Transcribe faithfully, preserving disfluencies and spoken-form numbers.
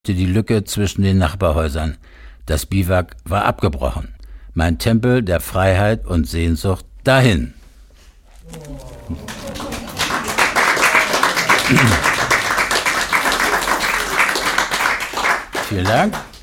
die Lücke zwischen den Nachbarhäusern. Das Biwak war abgebrochen. Mein Tempel der Freiheit und Sehnsucht dahin. Vielen Dank.